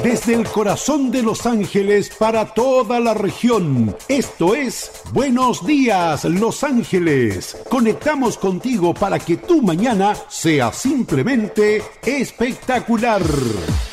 Desde el corazón de Los Ángeles para toda la región. Esto es Buenos Días, Los Ángeles. Conectamos contigo para que tu mañana sea simplemente espectacular.